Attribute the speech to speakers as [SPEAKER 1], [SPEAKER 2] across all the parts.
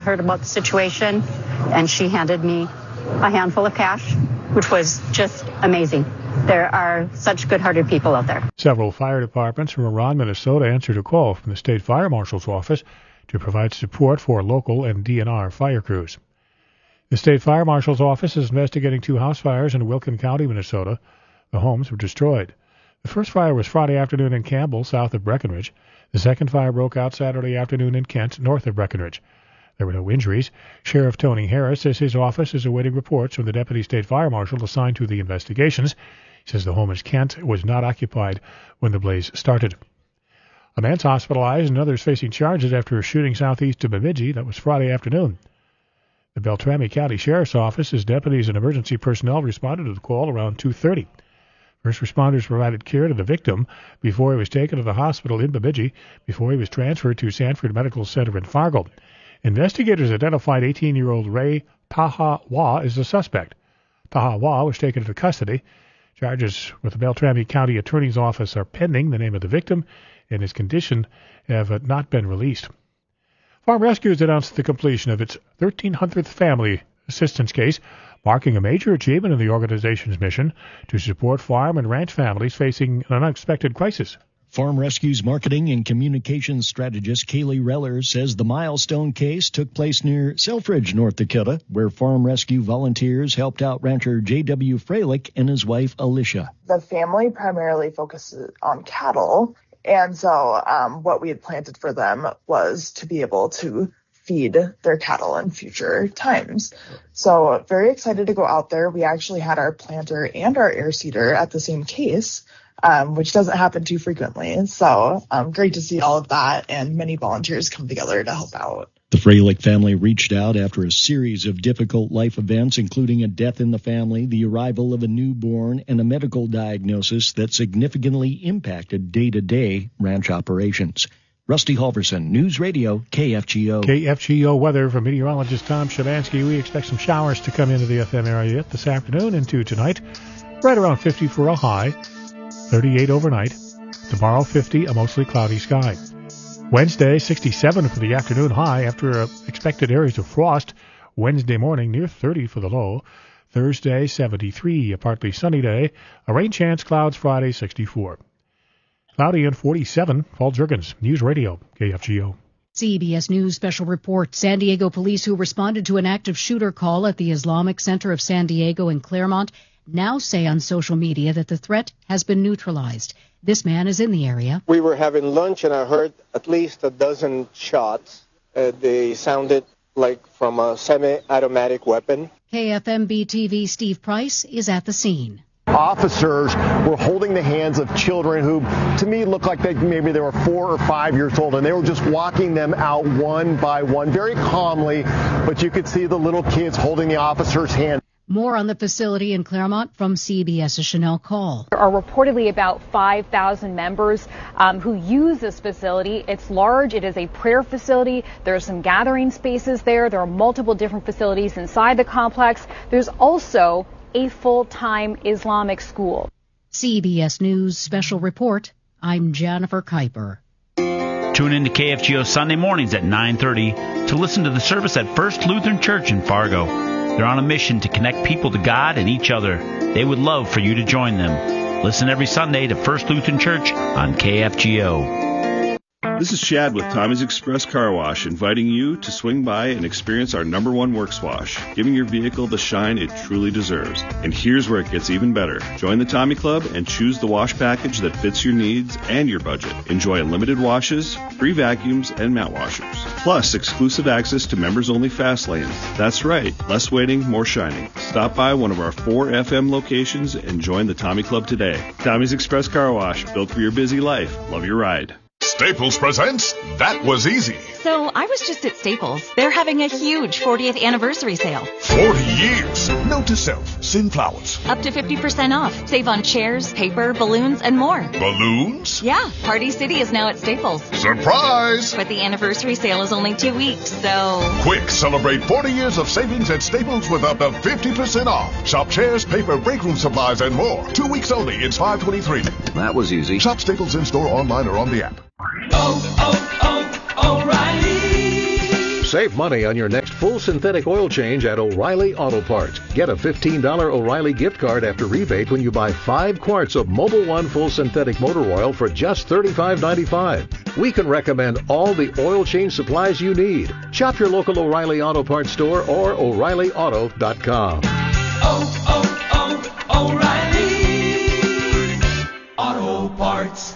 [SPEAKER 1] Heard about the situation, and she handed me a handful of cash, which was just amazing. There are such good-hearted people out there.
[SPEAKER 2] Several fire departments from around Minnesota answered a call from the state fire marshal's office to provide support for local and DNR fire crews. The state fire marshal's office is investigating 2 house fires in Wilkin County, Minnesota. The homes were destroyed. The first fire was Friday afternoon in Campbell, south of Breckenridge. The second fire broke out Saturday afternoon in Kent, north of Breckenridge. There were no injuries. Sheriff Tony Harris says his office is awaiting reports from the deputy state fire marshal assigned to the investigations. He says the home in Kent was not occupied when the blaze started. A man's hospitalized and others facing charges after a shooting southeast of Bemidji. That was Friday afternoon. The Beltrami County Sheriff's Office's deputies and emergency personnel responded to the call around 2:30. First responders provided care to the victim before he was taken to the hospital in Bemidji before he was transferred to Sanford Medical Center in Fargo. Investigators identified 18-year-old Ray Tahawa as the suspect. Tahawa was taken into custody. Charges with the Beltrami County Attorney's Office are pending. The name of the victim and his condition have not been released. Farm Rescue has announced the completion of its 1,300th family assistance case, marking a major achievement in the organization's mission to support farm and ranch families facing an unexpected crisis.
[SPEAKER 3] Farm Rescue's marketing and communications strategist Kaylee Reller says the milestone case took place near Selfridge, North Dakota, where Farm Rescue volunteers helped out rancher J.W. Freilich and his wife Alicia.
[SPEAKER 4] The family primarily focuses on cattle, and so what we had planted for them was to be able to feed their cattle in future times. So very excited to go out there. We actually had our planter and our air seeder at the same case, which doesn't happen too frequently. So great to see all of that and many volunteers come together to help out.
[SPEAKER 3] The Freilich family reached out after a series of difficult life events, including a death in the family, the arrival of a newborn, and a medical diagnosis that significantly impacted day-to-day ranch operations. Rusty Halverson, News Radio, KFGO.
[SPEAKER 2] KFGO weather from meteorologist Tom Shavansky. We expect some showers to come into the FM area yet this afternoon into tonight. Right around 50 for a high, 38 overnight. Tomorrow, 50, a mostly cloudy sky. Wednesday, 67 for the afternoon high after expected areas of frost. Wednesday morning, near 30 for the low. Thursday, 73, a partly sunny day. A rain chance, clouds Friday, 64. Cloudy and 47. Paul Juergens, News Radio, KFGO.
[SPEAKER 5] CBS News special report. San Diego police who responded to an active shooter call at the Islamic Center of San Diego in Claremont now say on social media that the threat has been neutralized. This man is in the area.
[SPEAKER 6] We were having lunch and I heard at least a dozen shots. They sounded like from a semi-automatic weapon.
[SPEAKER 5] KFMB-TV Steve Price is at the scene.
[SPEAKER 7] Officers were holding the hands of children who, to me, looked like maybe they were 4 or 5 years old, and they were just walking them out one by one, very calmly, but you could see the little kids holding the officer's hand.
[SPEAKER 5] More on the facility in Claremont from CBS's Chanel Call.
[SPEAKER 8] There are reportedly about 5,000 members who use this facility. It's large. It is a prayer facility. There are some gathering spaces there. There are multiple different facilities inside the complex. There's also a full-time Islamic school.
[SPEAKER 5] CBS News Special Report. I'm Jennifer Kuiper.
[SPEAKER 9] Tune in to KFGO Sunday mornings at 9:30 to listen to the service at First Lutheran Church in Fargo. They're on a mission to connect people to God and each other. They would love for you to join them. Listen every Sunday to First Lutheran Church on KFGO.
[SPEAKER 10] This is Chad with Tommy's Express Car Wash, inviting you to swing by and experience our #1 works wash, giving your vehicle the shine it truly deserves. And here's where it gets even better. Join the Tommy Club and choose the wash package that fits your needs and your budget. Enjoy unlimited washes, free vacuums, and mat washers. Plus, exclusive access to members-only fast lanes. That's right, less waiting, more shining. Stop by one of our 4 FM locations and join the Tommy Club today. Tommy's Express Car Wash, built for your busy life. Love your ride.
[SPEAKER 11] Staples presents That Was Easy.
[SPEAKER 12] So I was just at Staples. They're having a huge 40th anniversary sale.
[SPEAKER 11] 40 years. Note to self, send flowers.
[SPEAKER 12] Up to 50% off. Save on chairs, paper, balloons, and more.
[SPEAKER 11] Balloons?
[SPEAKER 12] Yeah, Party City is now at Staples.
[SPEAKER 11] Surprise!
[SPEAKER 12] But the anniversary sale is only 2 weeks, so...
[SPEAKER 11] Quick, celebrate 40 years of savings at Staples with up to 50% off. Shop chairs, paper, break room supplies, and more. 2 weeks only. It's $5.23.
[SPEAKER 13] That was easy.
[SPEAKER 11] Shop Staples in-store, online, or on the app.
[SPEAKER 14] O'Reilly.
[SPEAKER 13] Save money on your next full synthetic oil change at O'Reilly Auto Parts. Get a $15 O'Reilly gift card after rebate when you buy 5 quarts of Mobil 1 full synthetic motor oil for just $35.95. We can recommend all the oil change supplies you need. Shop your local O'Reilly Auto Parts store or O'ReillyAuto.com.
[SPEAKER 14] O'Reilly Auto Parts.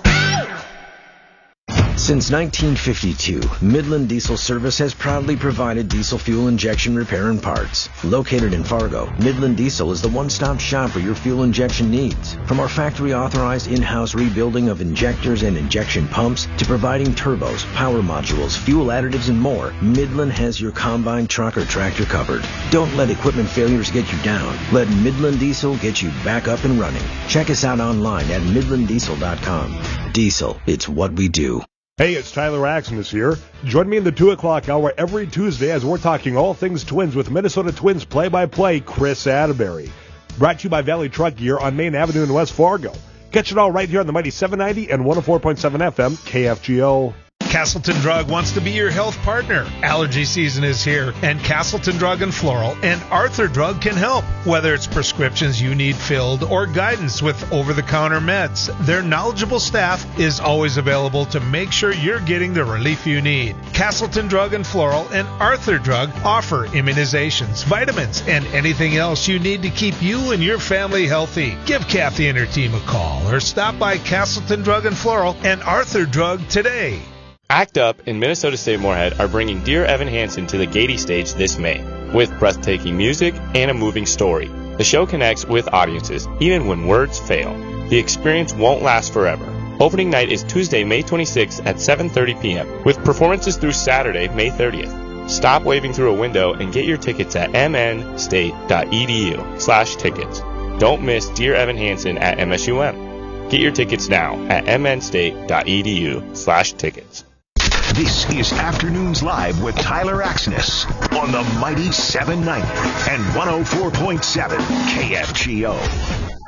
[SPEAKER 14] Since 1952, Midland Diesel Service has proudly provided diesel fuel injection repair and parts. Located in Fargo, Midland Diesel is the one-stop shop for your fuel injection needs. From our factory-authorized in-house rebuilding of injectors and injection pumps to providing turbos, power modules, fuel additives, and more, Midland has your combine, truck, or tractor covered. Don't let equipment failures get you down. Let Midland Diesel get you back up and running. Check us out online at midlanddiesel.com. Diesel, it's what we do.
[SPEAKER 15] Hey, it's Tyler Axon here. Join me in the 2 o'clock hour every Tuesday as we're talking all things Twins with Minnesota Twins play-by-play Chris Atterbury. Brought to you by Valley Truck Gear on Main Avenue in West Fargo. Catch it all right here on the mighty 790 and 104.7 FM KFGO.
[SPEAKER 16] Castleton Drug wants to be your health partner. Allergy season is here, and Castleton Drug and Floral and Arthur Drug can help. Whether it's prescriptions you need filled or guidance with over-the-counter meds, their knowledgeable staff is always available to make sure you're getting the relief you need. Castleton Drug and Floral and Arthur Drug offer immunizations, vitamins, and anything else you need to keep you and your family healthy. Give Kathy and her team a call or stop by Castleton Drug and Floral and Arthur Drug today.
[SPEAKER 17] ACT UP and Minnesota State Moorhead are bringing Dear Evan Hansen to the Gaiety stage this May, with breathtaking music and a moving story. The show connects with audiences, even when words fail. The experience won't last forever. Opening night is Tuesday, May 26th at 7:30 p.m., with performances through Saturday, May 30th. Stop waving through a window and get your tickets at mnstate.edu/tickets. Don't miss Dear Evan Hansen at MSUM. Get your tickets now at mnstate.edu/tickets.
[SPEAKER 18] This is Afternoons Live with Tyler Axness on the mighty 790 and 104.7 KFGO.